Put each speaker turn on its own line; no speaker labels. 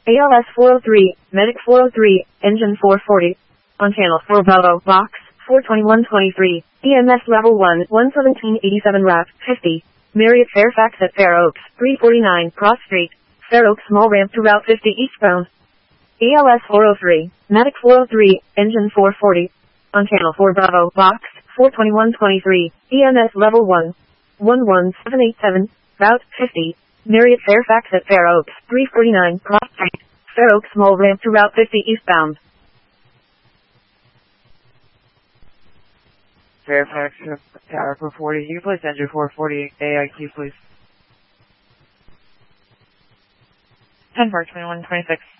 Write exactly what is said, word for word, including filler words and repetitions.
A L S four oh three, Medic four oh three, Engine four forty. On channel four Bravo, box, four twenty-one twenty-three. E M S level one, one seventeen eighty-seven wrap, fifty. Marriott Fairfax at Fair Oaks, three forty-nine Cross Street. Fair Oaks small ramp to Route fifty eastbound. A L S four oh three, Medic four oh three, Engine four forty. On channel four Bravo, box, four twenty-one twenty-three. E M S level one, one one seven eight seven, Route fifty. Marriott Fairfax at Fair Oaks, three forty-nine Cross Street. Fair Oaks small ramp to Route fifty eastbound.
Fairfax, Tower four forty, you can place engine four forty, A I Q please.
ten four twenty-one twenty-six.